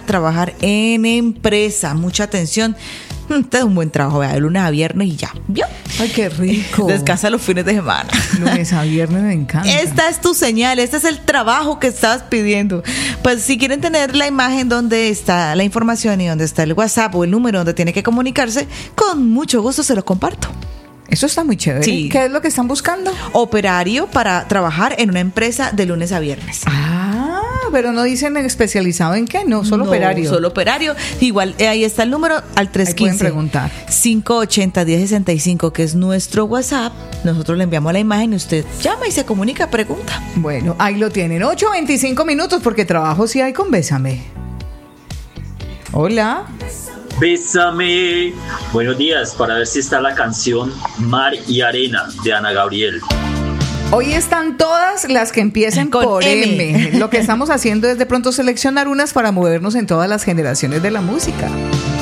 trabajar en empresa. Mucha atención. Este es un buen trabajo, vea, de lunes a viernes y ya. ¿Vio? Ay, qué rico. Descansa los fines de semana. Lunes a viernes me encanta. Esta es tu señal, este es el trabajo que estabas pidiendo. Pues si quieren tener la imagen donde está la información y donde está el WhatsApp o el número donde tiene que comunicarse, con mucho gusto se los comparto. Eso está muy chévere. Sí. ¿Qué es lo que están buscando? Operario para trabajar en una empresa de lunes a viernes. Pero no dicen especializado en qué, no, solo operario. Solo operario. Igual, ahí está el número al 315. Ahí pueden preguntar. 580-1065, que es nuestro WhatsApp. Nosotros le enviamos la imagen y usted llama y se comunica, pregunta. Bueno, ahí lo tienen. 8:25 minutos, porque trabajo sí hay con Bésame. Hola. Bésame. Buenos días, para ver si está la canción Mar y Arena de Ana Gabriel. Hoy están todas las que empiecen Con por M. M. Lo que estamos haciendo es de pronto seleccionar unas para movernos en todas las generaciones de la música.